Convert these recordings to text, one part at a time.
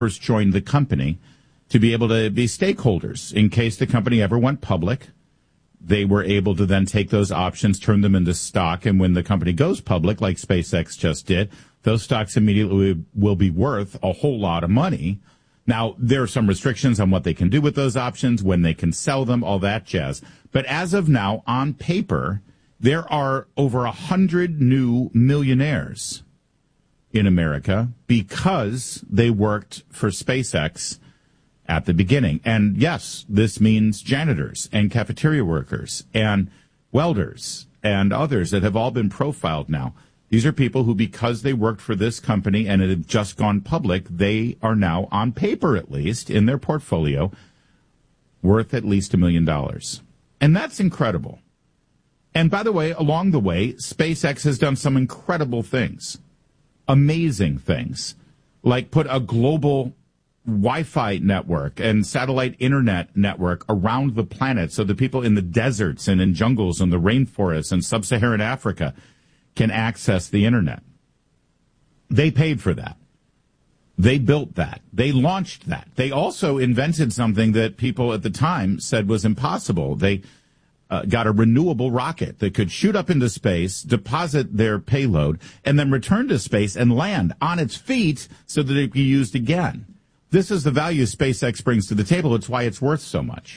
first joined the company to be able to be stakeholders in case the company ever went public. They were able to then take those options, turn them into stock, and when the company goes public, like SpaceX just did, those stocks immediately will be worth a whole lot of money. Now, there are some restrictions on what they can do with those options, when they can sell them, all that jazz. But as of now, on paper, there are over 100 new millionaires in America because they worked for SpaceX at the beginning. And yes, this means janitors and cafeteria workers and welders and others that have all been profiled now. These are people who, because they worked for this company and it had just gone public, they are now, on paper at least, in their portfolio, worth at least $1 million. And that's incredible. And by the way, along the way, SpaceX has done some incredible things, amazing things, like put a global Wi-Fi network and satellite internet network around the planet so that people in the deserts and in jungles and the rainforests and sub-Saharan Africa can access the internet. They paid for that. They built that. They launched that. They also invented something that people at the time said was impossible. They got a renewable rocket that could shoot up into space, deposit their payload, and then return to space and land on its feet so that it could be used again. This is the value SpaceX brings to the table. It's why it's worth so much.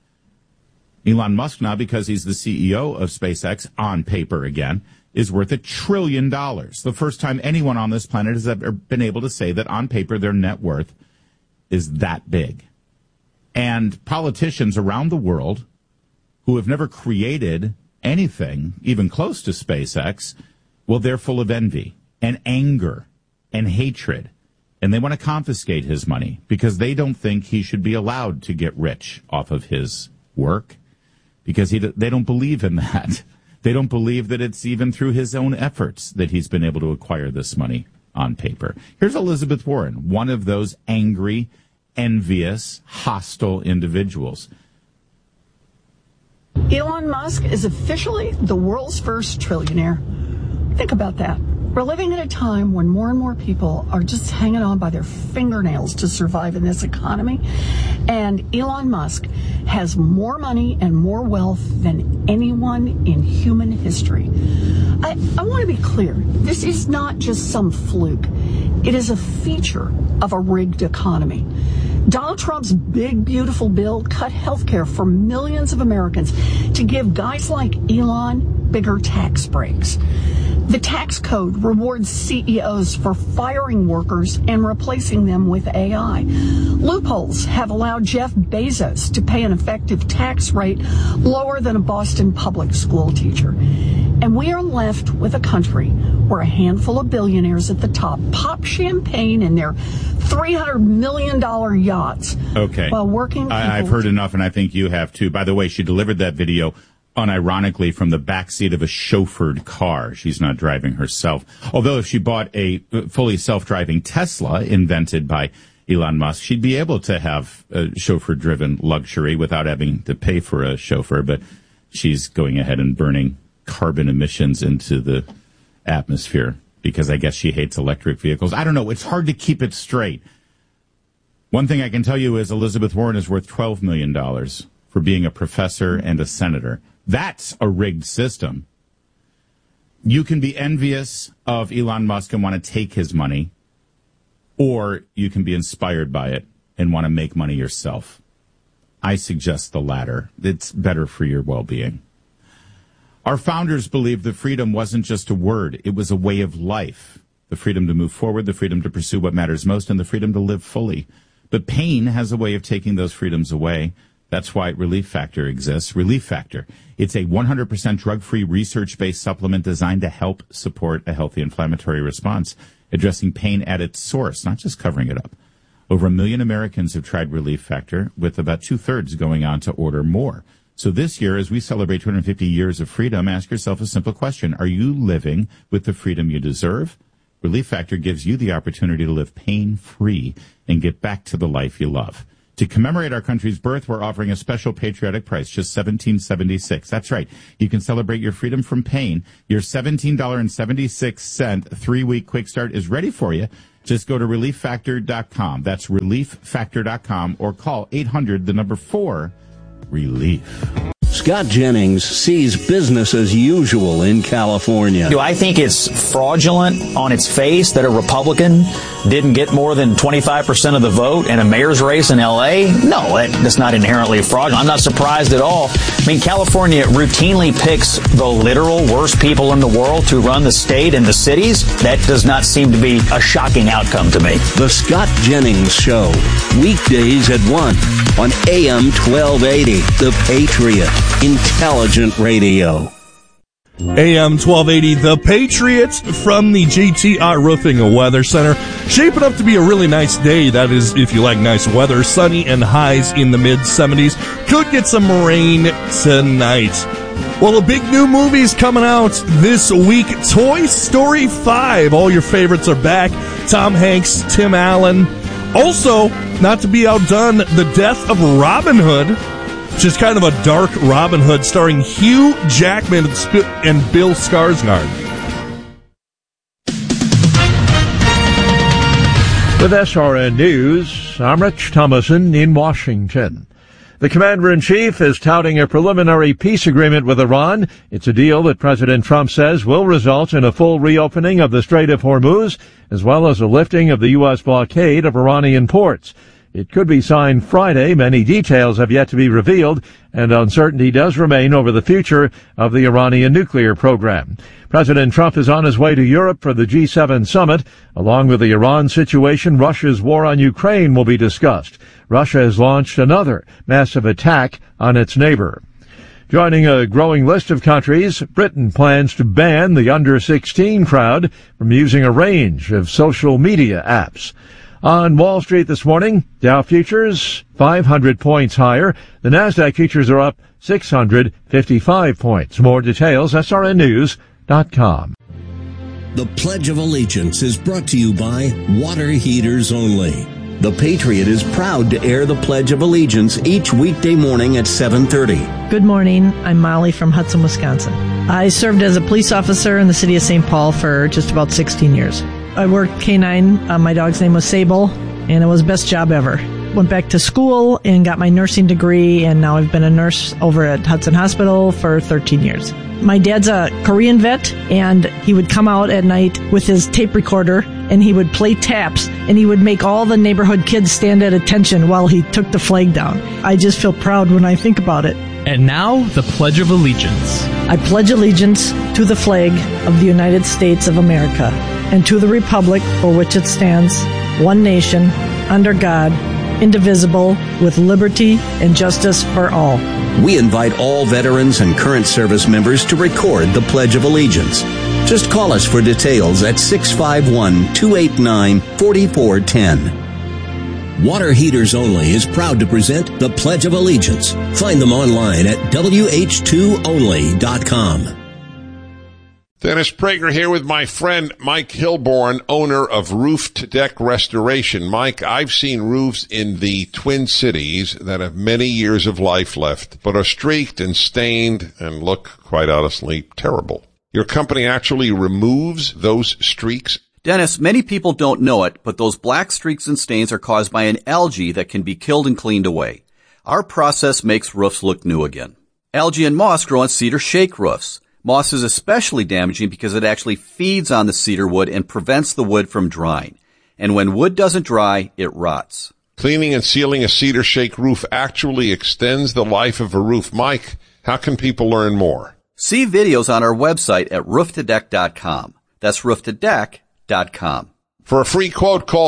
Elon Musk now, because he's the CEO of SpaceX, on paper again, is worth $1 trillion. The first time anyone on this planet has ever been able to say that on paper their net worth is that big. And politicians around the world who have never created anything even close to SpaceX, well, they're full of envy and anger and hatred. And they want to confiscate his money because they don't think he should be allowed to get rich off of his work, because they don't believe in that. They don't believe that it's even through his own efforts that he's been able to acquire this money on paper. Here's Elizabeth Warren, one of those angry, envious, hostile individuals. Elon Musk is officially the world's first trillionaire. Think about that. We're living at a time when more and more people are just hanging on by their fingernails to survive in this economy. And Elon Musk has more money and more wealth than anyone in human history. I want to be clear. This is not just some fluke. It is a feature of a rigged economy. Donald Trump's big, beautiful bill cut health care for millions of Americans to give guys like Elon bigger tax breaks. The tax code rewards CEOs for firing workers and replacing them with AI. Loopholes have allowed Jeff Bezos to pay an effective tax rate lower than a Boston public school teacher. And we are left with a country where a handful of billionaires at the top pop champagne in their $300 million yachts. Okay. While working people... I've heard enough, and I think you have too. By the way, she delivered that video unironically from the backseat of a chauffeured car. She's not driving herself. Although if she bought a fully self-driving Tesla invented by Elon Musk, she'd be able to have a chauffeur-driven luxury without having to pay for a chauffeur. But she's going ahead and burning carbon emissions into the atmosphere because I guess she hates electric vehicles. I don't know. It's hard to keep it straight. One thing I can tell you is Elizabeth Warren is worth $12 million for being a professor and a senator. That's a rigged system. You can be envious of Elon Musk and want to take his money, or you can be inspired by it and want to make money yourself. I suggest the latter. It's better for your well-being. Our founders believed that freedom wasn't just a word. It was a way of life. The freedom to move forward, the freedom to pursue what matters most, and the freedom to live fully. But pain has a way of taking those freedoms away. That's why Relief Factor exists. Relief Factor. It's a 100% drug-free, research-based supplement designed to help support a healthy inflammatory response, addressing pain at its source, not just covering it up. Over 1 million Americans have tried Relief Factor, with about 2/3 going on to order more. So this year, as we celebrate 250 years of freedom, ask yourself a simple question. Are you living with the freedom you deserve? Relief Factor gives you the opportunity to live pain-free and get back to the life you love. To commemorate our country's birth, we're offering a special patriotic price, just $17.76. That's right. You can celebrate your freedom from pain. Your $17.76 3-week quick start is ready for you Just go to relieffactor.com. That's relieffactor.com, or call 800-4-RELIEF. Scott Jennings sees business as usual in California. Do I think it's fraudulent on its face that a Republican didn't get more than 25% of the vote in a mayor's race in L.A.? No, that's not inherently fraudulent. I'm not surprised at all. I mean, California routinely picks the literal worst people in the world to run the state and the cities. That does not seem to be a shocking outcome to me. The Scott Jennings Show, weekdays at 1 on AM 1280, The Patriot. Intelligent radio. AM 1280, The Patriot, from the GTR Roofing and Weather Center. Shaping up to be a really nice day. That is, if you like nice weather. Sunny and highs in the mid-70s. Could get some rain tonight. Well, a big new movie's coming out this week. Toy Story 5. All your favorites are back. Tom Hanks, Tim Allen. Also, not to be outdone, The Death of Robin Hood. Just kind of a dark Robin Hood starring Hugh Jackman and Bill Skarsgård. With SRN News, I'm Rich Thomason in Washington. The Commander-in-Chief is touting a preliminary peace agreement with Iran. It's a deal that President Trump says will result in a full reopening of the Strait of Hormuz, as well as a lifting of the U.S. blockade of Iranian ports. It could be signed Friday. Many details have yet to be revealed, and uncertainty does remain over the future of the Iranian nuclear program. President Trump is on his way to Europe for the G7 summit. Along with the Iran situation, Russia's war on Ukraine will be discussed. Russia has launched another massive attack on its neighbor. Joining a growing list of countries, Britain plans to ban the under-16 crowd from using a range of social media apps. On Wall Street this morning, Dow futures 500 points higher. The Nasdaq futures are up 655 points. More details, srnnews.com. The Pledge of Allegiance is brought to you by Water Heaters Only. The Patriot is proud to air the Pledge of Allegiance each weekday morning at 7:30. Good morning. I'm Molly from Hudson, Wisconsin. I served as a police officer in the city of St. Paul for just about 16 years. I worked K-9. My dog's name was Sable, and it was the best job ever. Went back to school and got my nursing degree, and now I've been a nurse over at Hudson Hospital for 13 years. My dad's a Korean vet, and he would come out at night with his tape recorder, and he would play taps, and he would make all the neighborhood kids stand at attention while he took the flag down. I just feel proud when I think about it. And now, the Pledge of Allegiance. I pledge allegiance to the flag of the United States of America and to the republic for which it stands, one nation, under God, indivisible, with liberty and justice for all. We invite all veterans and current service members to record the Pledge of Allegiance. Just call us for details at 651-289-4410. Water Heaters Only is proud to present the Pledge of Allegiance. Find them online at wh2only.com. Dennis Prager here with my friend Mike Hilborn, owner of Roof to Deck Restoration. Mike, I've seen roofs in the Twin Cities that have many years of life left, but are streaked and stained and look, quite honestly, terrible. Your company actually removes those streaks? Dennis, many people don't know it, but those black streaks and stains are caused by an algae that can be killed and cleaned away. Our process makes roofs look new again. Algae and moss grow on cedar shake roofs. Moss is especially damaging because it actually feeds on the cedar wood and prevents the wood from drying. And when wood doesn't dry, it rots. Cleaning and sealing a cedar shake roof actually extends the life of a roof. Mike, how can people learn more? See videos on our website at rooftodeck.com. That's rooftodeck.com. For a free quote, call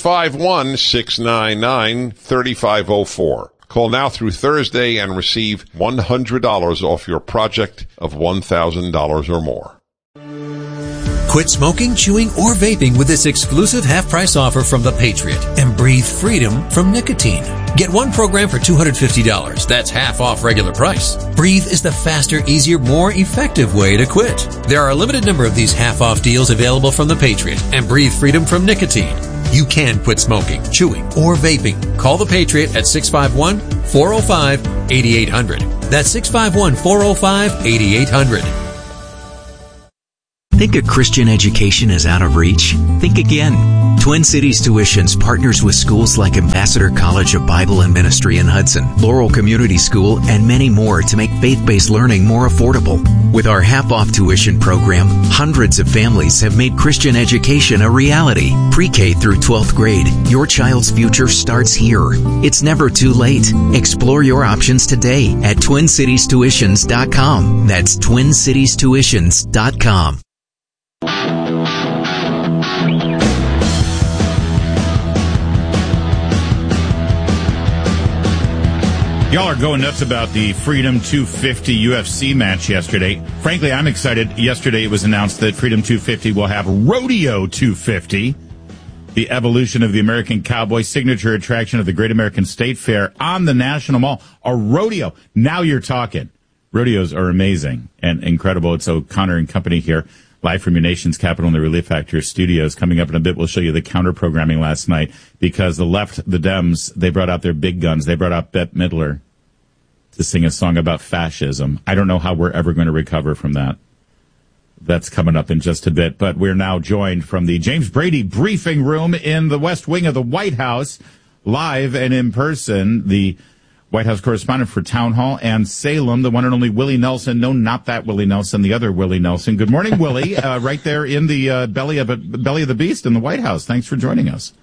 651-699-3504. Call now through Thursday and receive $100 off your project of $1,000 or more. Quit smoking, chewing, or vaping with this exclusive half-price offer from The Patriot and breathe freedom from nicotine. Get one program for $250. That's half off regular price. Breathe is the faster, easier, more effective way to quit. There are a limited number of these half-off deals available from The Patriot and breathe freedom from nicotine. You can quit smoking, chewing, or vaping. Call The Patriot at 651-405-8800. That's 651-405-8800. Think a Christian education is out of reach? Think again. Twin Cities Tuitions partners with schools like Ambassador College of Bible and Ministry in Hudson, Laurel Community School, and many more to make faith-based learning more affordable. With our half-off tuition program, hundreds of families have made Christian education a reality. Pre-K through 12th grade, your child's future starts here. It's never too late. Explore your options today at TwinCitiesTuitions.com. That's TwinCitiesTuitions.com. Y'all are going nuts about the Freedom 250 UFC match yesterday. Frankly, I'm excited. Yesterday it was announced that Freedom 250 will have Rodeo 250, the evolution of the American cowboy, signature attraction of the Great American State Fair on the National Mall. A rodeo. Now you're talking. Rodeos are amazing and incredible. It's O'Connor and Company here, live from your nation's capital in the Relief Factor studios. Coming up in a bit, we'll show you the counter-programming last night because the left, the Dems, they brought out their big guns. They brought out Bette Midler to sing a song about fascism. I don't know how we're ever going to recover from that. That's coming up in just a bit. But we're now joined from the James Brady briefing room in the West Wing of the White House, live and in person, the White House correspondent for Town Hall and Salem, the one and only Willie Nelson. No, not that Willie Nelson, the other Willie Nelson. Good morning, Willie, right there in the belly of the beast in the White House. Thanks for joining us.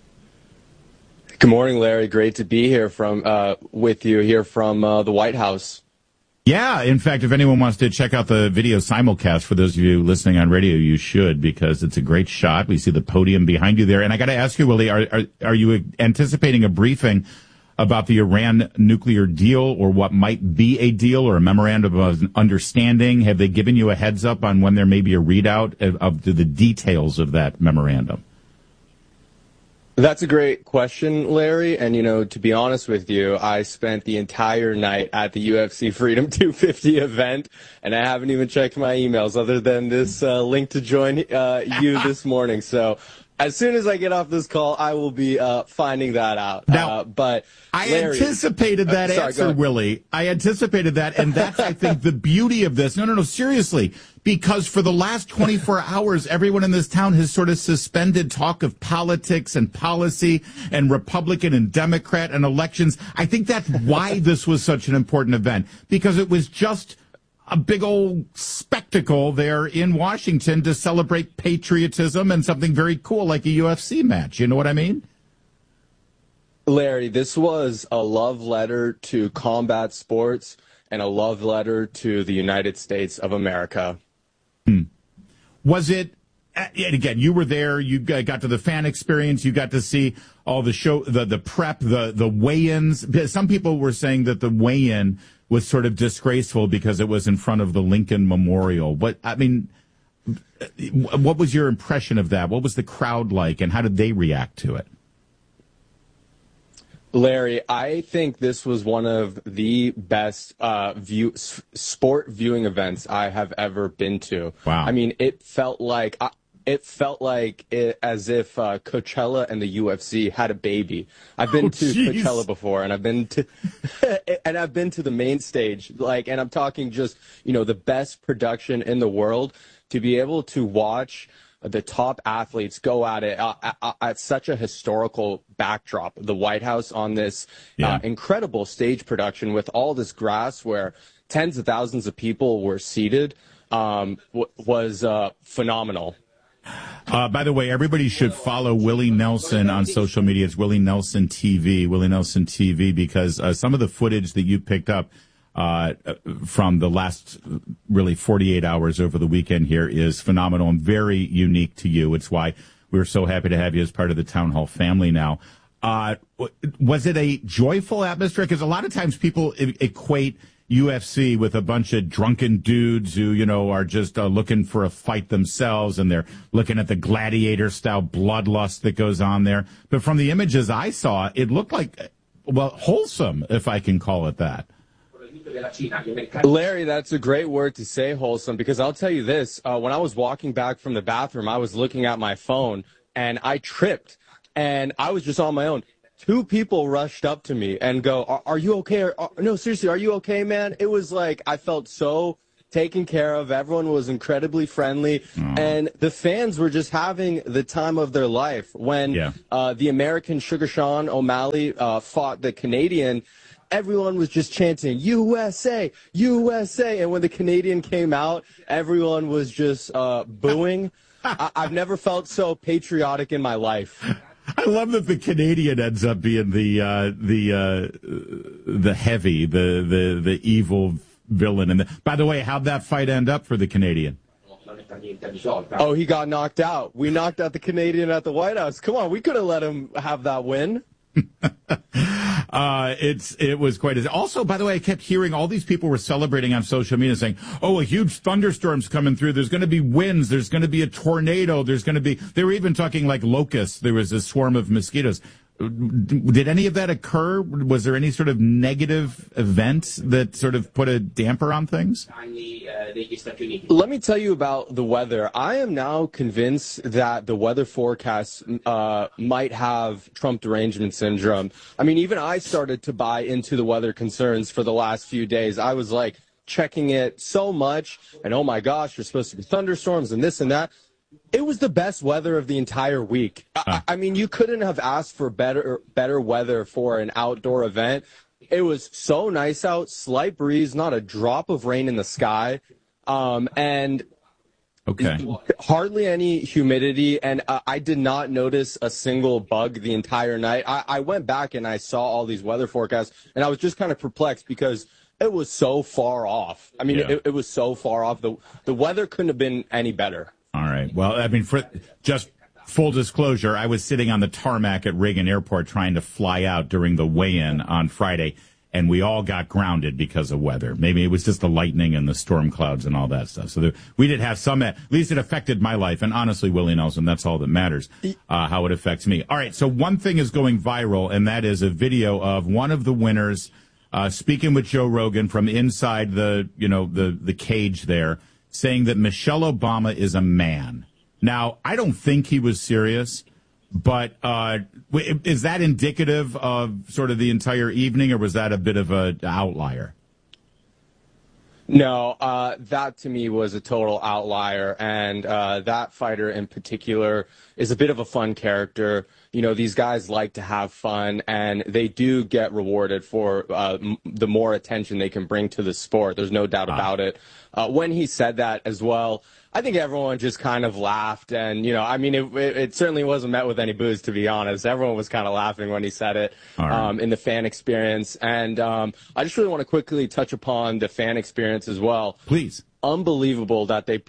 Good morning, Larry. Great to be here with you here from the White House. Yeah, in fact, if anyone wants to check out the video simulcast, for those of you listening on radio, you should, because it's a great shot. We see the podium behind you there. And I got to ask you, Willie, are you anticipating a briefing about the Iran nuclear deal, or what might be a deal, or a memorandum of understanding? Have they given you a heads up on when there may be a readout of the details of that memorandum? That's a great question, Larry. And, to be honest with you, I spent the entire night at the UFC Freedom 250 event, and I haven't even checked my emails other than this link to join you this morning. So as soon as I get off this call, I will be finding that out. Now, but Larry, anticipated that answer, Willie. I anticipated that, and that's, I think, the beauty of this. No, seriously, because for the last 24 hours, everyone in this town has sort of suspended talk of politics and policy and Republican and Democrat and elections. I think that's why this was such an important event, because it was just a big old spectacle there in Washington to celebrate patriotism and something very cool like a UFC match. You know what I mean? Larry, this was a love letter to combat sports and a love letter to the United States of America. Was it, and again, you were there, you got to the fan experience, you got to see all the show, the prep, the weigh-ins. Some people were saying that the weigh-in was sort of disgraceful because it was in front of the Lincoln Memorial. What was your impression of that? What was the crowd like, and how did they react to it? Larry, I think this was one of the best sport viewing events I have ever been to. Wow. I mean, it felt like as if Coachella and the UFC had a baby. I've been to Coachella before, and I've been to the main stage, and I'm talking just, the best production in the world. To be able to watch the top athletes go at it at such a historical backdrop, the White House on this incredible stage production with all this grass where tens of thousands of people were seated, was phenomenal. By the way, everybody should follow Willie Nelson on social media. It's Willie Nelson TV, because some of the footage that you picked up from the last really 48 hours over the weekend here is phenomenal and very unique to you. It's why we're so happy to have you as part of the Town Hall family now. Was it a joyful atmosphere? Because a lot of times people equate UFC with a bunch of drunken dudes who, are just looking for a fight themselves, and they're looking at the gladiator-style bloodlust that goes on there. But from the images I saw, it looked like, wholesome, if I can call it that. Larry, that's a great word to say, wholesome, because I'll tell you this. When I was walking back from the bathroom, I was looking at my phone, and I tripped, and I was just on my own. Two people rushed up to me and go, are you okay? No, seriously, are you okay, man? It was like I felt so taken care of. Everyone was incredibly friendly, and the fans were just having the time of their life. When the American Sugar Sean O'Malley fought the Canadian, everyone was just chanting, USA, USA. And when the Canadian came out, everyone was just booing. I've never felt so patriotic in my life. I love that the Canadian ends up being the heavy, the evil villain. And by the way, how'd that fight end up for the Canadian? Oh, he got knocked out. We knocked out the Canadian at the White House. Come on, we could have let him have that win. It was quite. Also, by the way, I kept hearing all these people were celebrating on social media saying, "Oh, a huge thunderstorm's coming through. There's going to be winds. There's going to be a tornado. There's going to be." They were even talking like locusts. There was a swarm of mosquitoes. Did any of that occur? Was there any sort of negative event that sort of put a damper on things? Let me tell you about the weather. I am now convinced that the weather forecast might have Trump derangement syndrome. I mean, even I started to buy into the weather concerns for the last few days. I was like checking it so much, and oh my gosh, there's supposed to be thunderstorms and this and that. It was the best weather of the entire week. I mean, you couldn't have asked for better weather for an outdoor event. It was so nice out, slight breeze, not a drop of rain in the sky, and hardly any humidity. And I did not notice a single bug the entire night. I went back and I saw all these weather forecasts, and I was just kind of perplexed because it was so far off. I mean, it was so far off. The weather couldn't have been any better. All right. Well, I mean, for just full disclosure, I was sitting on the tarmac at Reagan Airport trying to fly out during the weigh-in on Friday, and we all got grounded because of weather. Maybe it was just the lightning and the storm clouds and all that stuff. So we did have some, at least it affected my life. And honestly, Willie Nelson, that's all that matters, how it affects me. All right. So one thing is going viral, and that is a video of one of the winners speaking with Joe Rogan from inside the cage there, saying that Michelle Obama is a man. Now, I don't think he was serious, but is that indicative of sort of the entire evening, or was that a bit of an outlier? No, that to me was a total outlier, and that fighter in particular is a bit of a fun character. You know, these guys like to have fun, and they do get rewarded for the more attention they can bring to the sport. There's no doubt about it. When he said that as well, I think everyone just kind of laughed, and, you know, I mean, it certainly wasn't met with any boos, to be honest. Everyone was kind of laughing when he said it in the fan experience. And I just really want to quickly touch upon the fan experience as well. Please. Unbelievable that they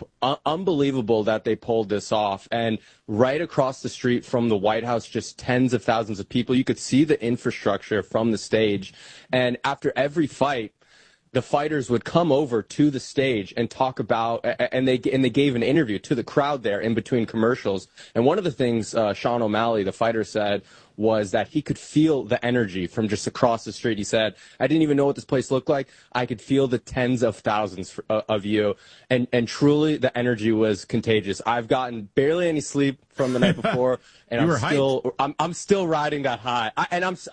pulled this off. And right across the street from the White House, just tens of thousands of people. You could see the infrastructure from the stage. And after every fight, the fighters would come over to the stage and talk about, and they gave an interview to the crowd there in between commercials. And one of the things Sean O'Malley, the fighter, said was that he could feel the energy from just across the street. He said, "I didn't even know what this place looked like. I could feel the tens of thousands of you." And truly, the energy was contagious. I've gotten barely any sleep from the night before, and I'm still riding that high. I'm as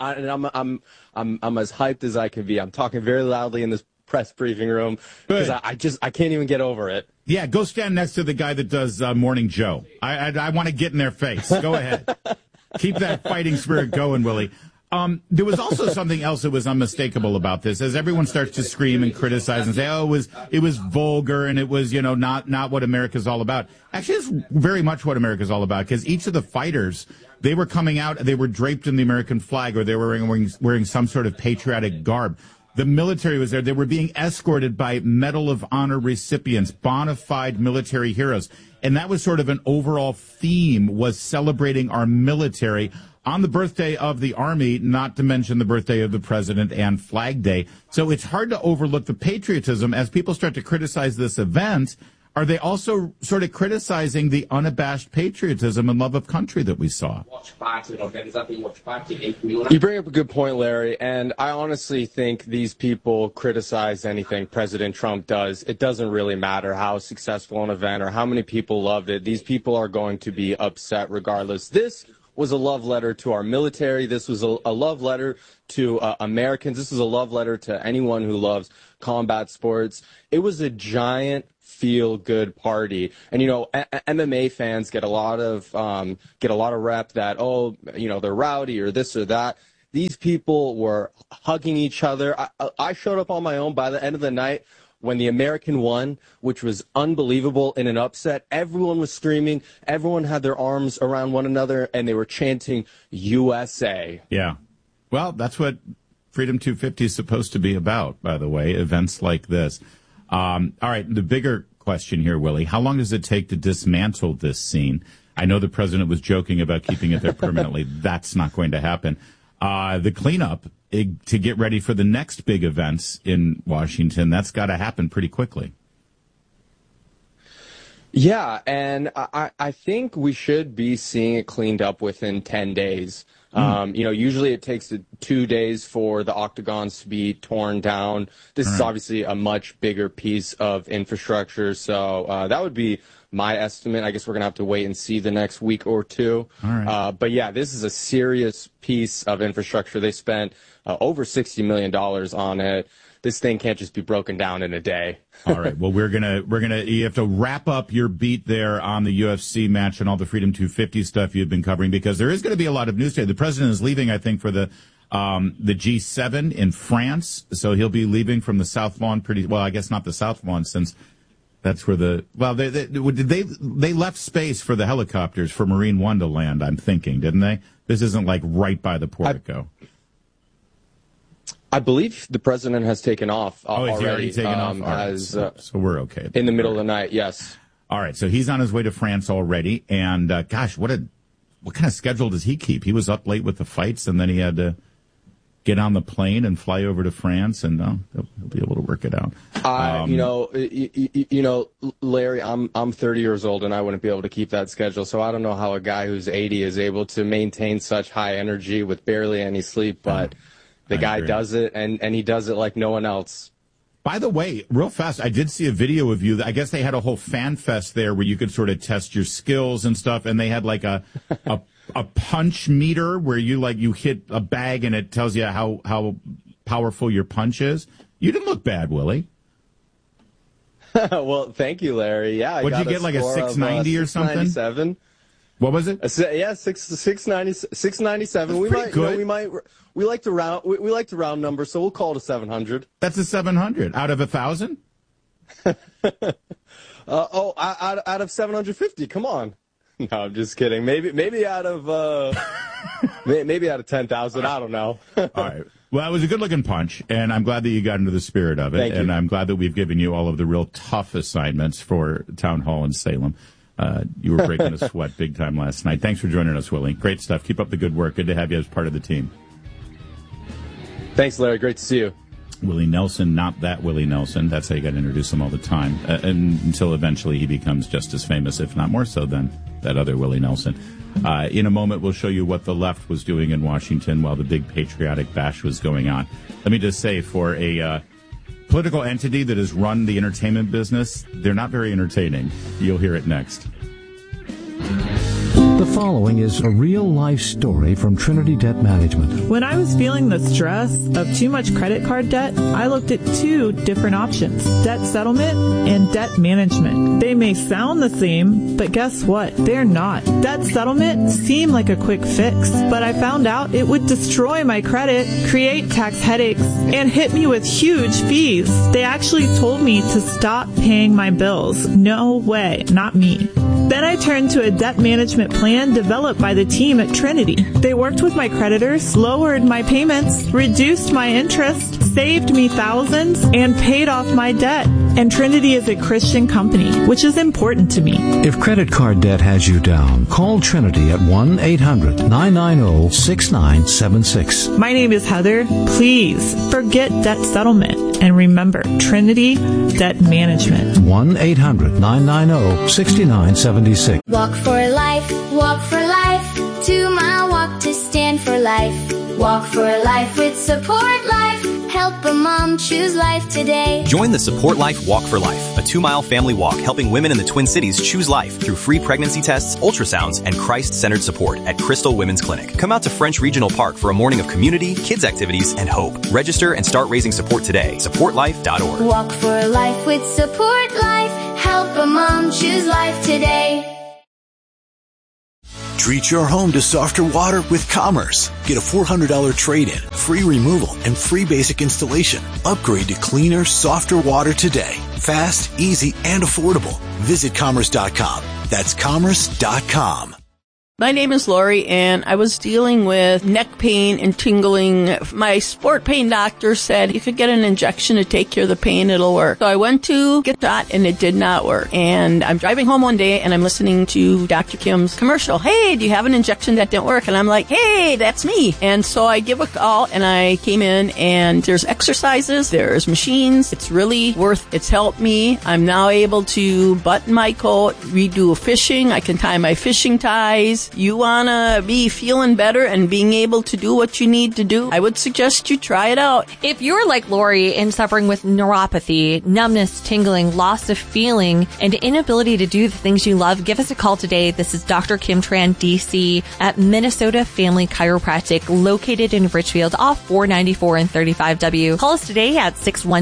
hyped as I can be. I'm talking very loudly in this press briefing room because I can't even get over it. Yeah, go stand next to the guy that does Morning Joe. I want to get in their face. Go ahead. Keep that fighting spirit going, Willie. There was also something else that was unmistakable about this, as everyone starts to scream and criticize and say, "Oh, it was vulgar and it was, you know, not what America's all about." Actually, it's very much what America's all about, because each of the fighters, they were coming out, they were draped in the American flag, or they were wearing some sort of patriotic garb. The military was there. They were being escorted by Medal of Honor recipients, bona fide military heroes. And that was sort of an overall theme, was celebrating our military on the birthday of the Army, not to mention the birthday of the president and Flag Day. So it's hard to overlook the patriotism. As people start to criticize this event, are they also sort of criticizing the unabashed patriotism and love of country that we saw? You bring up a good point, Larry, and I honestly think these people criticize anything President Trump does. It doesn't really matter how successful an event or how many people loved it. These people are going to be upset regardless. This was a love letter to our military. This was a love letter to Americans. This was a love letter to anyone who loves combat sports. It was a giant feel-good party. And, MMA fans get a lot of rep that, they're rowdy or this or that. These people were hugging each other. I showed up on my own. By the end of the night, when the American won, which was unbelievable in an upset, everyone was screaming. Everyone had their arms around one another, and they were chanting USA. Yeah. Well, that's what Freedom 250 is supposed to be about, by the way, events like this. All right, the bigger question here, Willie, how long does it take to dismantle this scene? I know the president was joking about keeping it there permanently. That's not going to happen. The cleanup to get ready for the next big events in Washington, that's got to happen pretty quickly. Yeah, and I think we should be seeing it cleaned up within 10 days. Usually it takes 2 days for the octagons to be torn down. This is obviously a much bigger piece of infrastructure, so that would be my estimate. I guess we're going to have to wait and see the next week or two. All right. But yeah, this is a serious piece of infrastructure. They spent over $60 million on it. This thing can't just be broken down in a day. All right. Well, you have to wrap up your beat there on the UFC match and all the Freedom 250 stuff you've been covering, because there is going to be a lot of news today. The president is leaving, I think, for the G7 in France. So he'll be leaving from the South Lawn I guess not the South Lawn, since that's where they left space for the helicopters for Marine One to land, I'm thinking, didn't they? This isn't like right by the portico. I believe the president has taken off already. He's already taken off? Right. So we're okay. In the middle of the night, yes. All right, so he's on his way to France already, and gosh, what kind of schedule does he keep? He was up late with the fights, and then he had to get on the plane and fly over to France, and he'll be able to work it out. Larry, I'm 30 years old, and I wouldn't be able to keep that schedule, so I don't know how a guy who's 80 is able to maintain such high energy with barely any sleep, but the guy does it, and he does it like no one else. By the way, real fast, I did see a video of you. I guess they had a whole fan fest there where you could sort of test your skills and stuff, and they had like a punch meter where you hit a bag and it tells you how powerful your punch is. You didn't look bad, Willie. Well, thank you, Larry. Yeah, What'd you get, like a 690 or something? 697. What was it? 697. That's good. We like to round numbers, so we'll call it a 700. That's a 700 out of 1,000. Out of 750. Come on. No, I'm just kidding. Maybe out of 10,000. I don't know. All right. Well, it was a good-looking punch, and I'm glad that you got into the spirit of it. Thank you. And I'm glad that we've given you all of the real tough assignments for Town Hall in Salem. You were breaking a sweat big time last night. Thanks for joining us, Willie. Great stuff. Keep up the good work. Good to have you as part of the team. Thanks, Larry. Great to see you. Willie Nelson, not that Willie Nelson. That's how you got to introduce him all the time, until eventually he becomes just as famous, if not more so, than that other Willie Nelson. In a moment, we'll show you what the left was doing in Washington while the big patriotic bash was going on. Let me just say, for a political entity that has run the entertainment business, they're not very entertaining. You'll hear it next. The following is a real-life story from Trinity Debt Management. When I was feeling the stress of too much credit card debt, I looked at two different options: debt settlement and debt management. They may sound the same, but guess what? They're not. Debt settlement seemed like a quick fix, but I found out it would destroy my credit, create tax headaches, and hit me with huge fees. They actually told me to stop paying my bills. No way, not me. Then I turned to a debt management plan developed by the team at Trinity. They worked with my creditors, lowered my payments, reduced my interest, saved me thousands, and paid off my debt. And Trinity is a Christian company, which is important to me. If credit card debt has you down, call Trinity at 1-800-990-6976. My name is Heather. Please forget debt settlement and remember Trinity Debt Management. 1-800-990-6976. Walk for life, 2 mile walk to stand for life. Walk for life with Support Life. Help a mom choose life today. Join the Support Life Walk for Life, a 2-mile family walk helping women in the Twin Cities choose life through free pregnancy tests, ultrasounds, and Christ-centered support at Crystal Women's Clinic. Come out to French Regional Park for a morning of community, kids activities, and hope. Register and start raising support today. SupportLife.org. Walk for life with Support Life. Help a mom choose life today. Treat your home to softer water with Commerce. Get a $400 trade-in, free removal, and free basic installation. Upgrade to cleaner, softer water today. Fast, easy, and affordable. Visit Commerce.com. That's Commerce.com. My name is Lori, and I was dealing with neck pain and tingling. My sport pain doctor said you could get an injection to take care of the pain, it'll work. So I went to get shot, and it did not work. And I'm driving home one day, and I'm listening to Dr. Kim's commercial. Hey, do you have an injection that didn't work? And I'm like, hey, that's me. And so I give a call, and I came in, and there's exercises, there's machines. It's really it's helped me. I'm now able to button my coat, redo fishing. I can tie my fishing ties. You want to be feeling better and being able to do what you need to do, I would suggest you try it out. If you're like Lori and suffering with neuropathy, numbness, tingling, loss of feeling, and inability to do the things you love, give us a call today. This is Dr. Kim Tran, DC, at Minnesota Family Chiropractic, located in Richfield, off 494 and 35W. Call us today at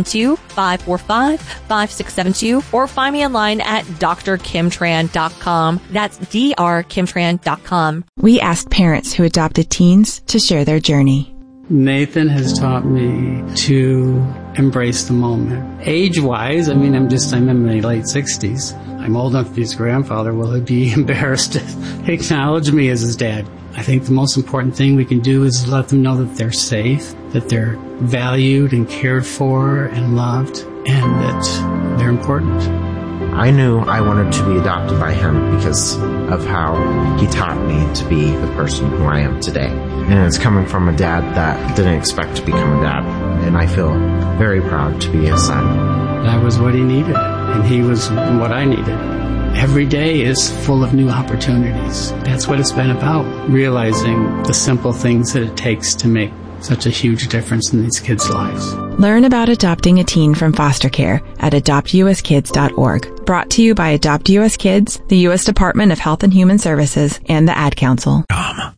612-545-5672 or find me online at drkimtran.com. That's drkimtran.com. We asked parents who adopted teens to share their journey. Nathan has taught me to embrace the moment. Age-wise, I'm in my late 60s. I'm old enough to be his grandfather. Will he be embarrassed to acknowledge me as his dad? I think the most important thing we can do is let them know that they're safe, that they're valued and cared for and loved, and that they're important. I knew I wanted to be adopted by him because of how he taught me to be the person who I am today. And it's coming from a dad that didn't expect to become a dad. And I feel very proud to be his son. I was what he needed, and he was what I needed. Every day is full of new opportunities. That's what it's been about, realizing the simple things that it takes to make such a huge difference in these kids' lives. Learn about adopting a teen from foster care at adoptuskids.org. Brought to you by Adopt US Kids, the U.S. Department of Health and Human Services, and the Ad Council.